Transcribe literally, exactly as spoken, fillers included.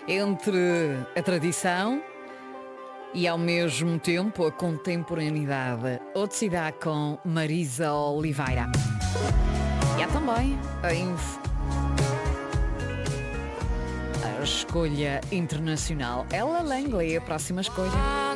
entre a tradição e ao mesmo tempo a contemporaneidade. Otsidá com Marisa Oliveira. E há também a, inf... a escolha internacional. Ella Langley, a próxima escolha.